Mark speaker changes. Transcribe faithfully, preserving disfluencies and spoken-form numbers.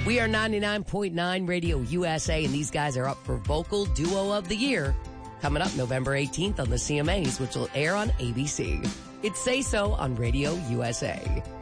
Speaker 1: We are ninety-nine point nine Radio U S A, and these guys are up for Vocal Duo of the Year coming up November eighteenth on the C M As, which will air on A B C. It's Say So on Radio U S A.